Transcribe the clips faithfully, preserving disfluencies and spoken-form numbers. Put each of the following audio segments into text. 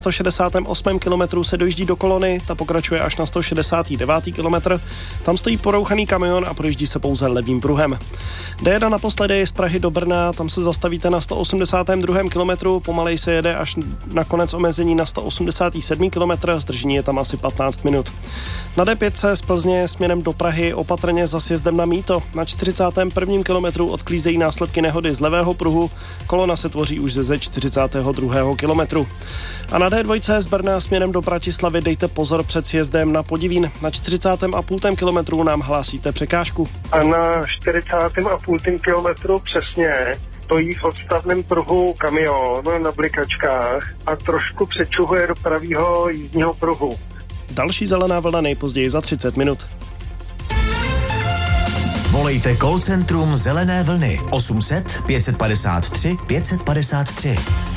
sto šedesátém osmém kilometru se dojíždí do kolony, ta pokračuje až na sto šedesátém devátém kilometr. Tam stojí porouchaný kamion a projíždí se pouze levým pruhem. D jedna naposledy z Prahy do Brna, tam se zastavíte na sto osmdesátém druhém kilometru, pomalej se jede až na konec omezení na sto osmdesátém sedmém kilometru, zdržení je tam asi patnáct minut. Na D pět z Plzně směrem do Prahy opatrně za sjezdem na Mýto. Na čtyřicátém prvním kilometru odklízejí následky nehody z levého pruhu, kolona se tvoří už ze čtyřicátého druhého kilometru. A na D dva z Brna směrem do Bratislavy dejte pozor před sjezdem na Podivín. Na čtyřicátém a půltém kilometru nám hlásíte překážku. A na čtyřicátém a půltém kilometru přesně stojí v odstavném pruhu kamion na blikačkách a trošku přečuhuje do pravého jízdního pruhu. Další zelená vlna nejpozději za třicet minut. Volejte call centrum Zelené vlny osm set pět padesát tři pět padesát tři.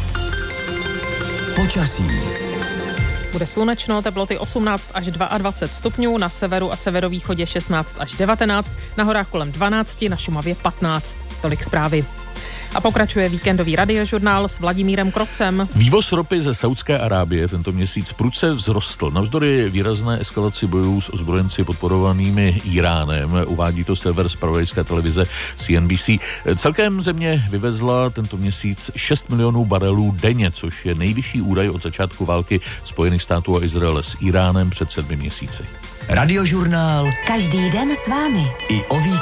Počasí. Bude slunečno, teploty osmnáct až dvacet dva stupňů, na severu a severovýchodě šestnáct až devatenáct, na horách kolem dvanáct, na Šumavě patnáct. Tolik zprávy. A pokračuje víkendový radiožurnál s Vladimírem Krocem. Vývoz ropy ze Saúdské Arábie tento měsíc prudce vzrostl. Navzdory výrazné eskalaci bojů s ozbrojenci podporovanými Íránem, uvádí to server zpravodajské televize C N B C. Celkem země vyvezla tento měsíc šest milionů barelů denně, což je nejvyšší údaj od začátku války Spojených států a Izraele s Íránem před sedmi měsíci. Radiožurnál každý den s vámi. I o víkendu.